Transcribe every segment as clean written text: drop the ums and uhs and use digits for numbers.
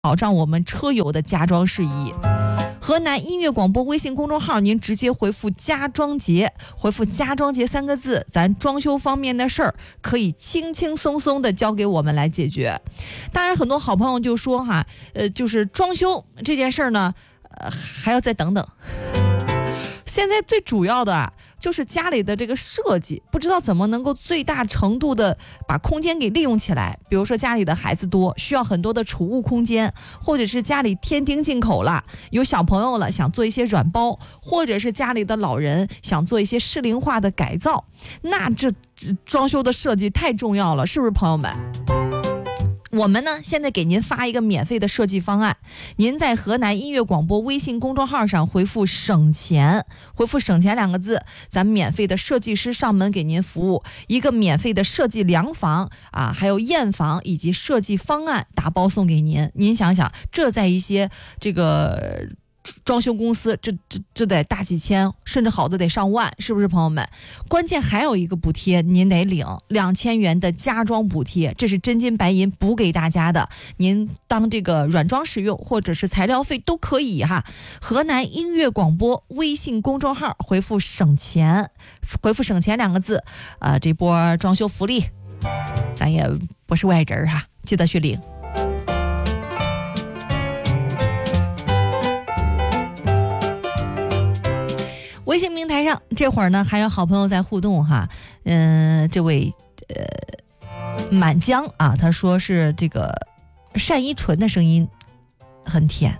保障我们车友的家装事宜。河南音乐广播微信公众号，您直接回复家装节，回复家装节3个字，咱装修方面的事儿可以轻轻松松的交给我们来解决。当然很多好朋友就说哈，就是装修这件事儿呢，还要再等等。现在最主要的就是家里的这个设计，不知道怎么能够最大程度的把空间给利用起来。比如说家里的孩子多，需要很多的储物空间，或者是家里添丁进口了，有小朋友了，想做一些软包，或者是家里的老人想做一些适龄化的改造，那这装修的设计太重要了，是不是朋友们？我们呢，现在给您发一个免费的设计方案，您在河南音乐广播微信公众号上回复省钱，回复省钱2个字，咱们免费的设计师上门给您服务，一个免费的设计量房啊，还有验房以及设计方案打包送给您。您想想，这在一些这个装修公司，这得大几千，甚至好的得上万，是不是朋友们？关键还有一个补贴，您得领2000元的家装补贴，这是真金白银补给大家的，您当这个软装使用，或者是材料费都可以哈。河南音乐广播微信公众号回复省钱，回复省钱2个字，这波装修福利，咱也不是外人哈，记得去领。微信平台上这会儿呢，还有好朋友在互动哈，这位满江啊，他说是这个单依纯的声音很甜。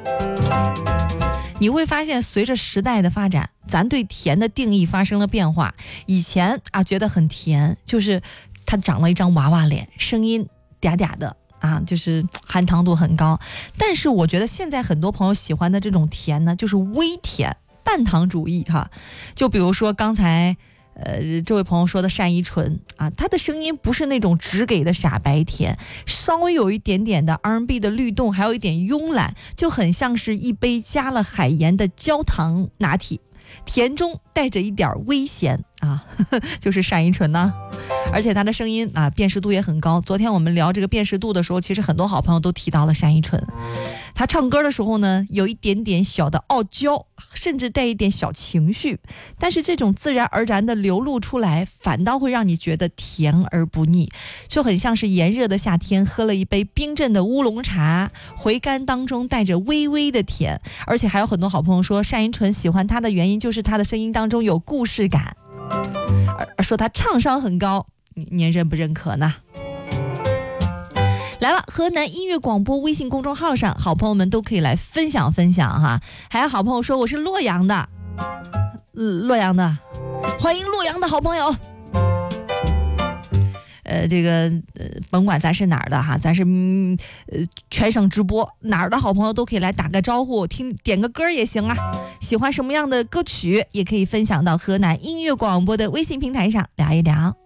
你会发现，随着时代的发展，咱对甜的定义发生了变化。以前啊，觉得很甜，就是他长了一张娃娃脸，声音嗲嗲的啊，就是含糖度很高。但是我觉得现在很多朋友喜欢的这种甜呢，就是微甜。半糖主义哈，就比如说刚才这位朋友说的单依纯啊，她的声音不是那种直给的傻白甜，稍微有一点点的 R&B 的律动，还有一点慵懒，就很像是一杯加了海盐的焦糖拿铁，甜中带着一点微咸啊，就是单依纯呢。而且她的声音啊，辨识度也很高。昨天我们聊这个辨识度的时候，其实很多好朋友都提到了单依纯。她唱歌的时候呢，有一点点小的傲娇，甚至带一点小情绪，但是这种自然而然的流露出来，反倒会让你觉得甜而不腻，就很像是炎热的夏天喝了一杯冰镇的乌龙茶，回甘当中带着微微的甜。而且还有很多好朋友说，单依纯喜欢她的原因就是她的声音当中有故事感，说她唱商很高，您认不认可呢？来了，河南音乐广播微信公众号上，好朋友们都可以来分享分享哈。还有好朋友说我是洛阳的，欢迎洛阳的好朋友。甭管咱是哪儿的哈，咱是全省直播，哪儿的好朋友都可以来打个招呼，点个歌也行啊。喜欢什么样的歌曲，也可以分享到河南音乐广播的微信平台上聊一聊。